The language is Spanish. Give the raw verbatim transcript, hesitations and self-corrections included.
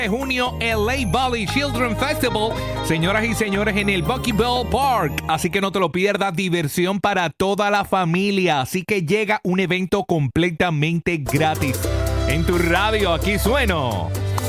de junio, L A Valley Children Festival, señoras y señores, en el Bucky Bell Park. Así que no te lo pierdas, diversión para toda la familia. Así que llega un evento completamente gratis. En tu radio, aquí sueno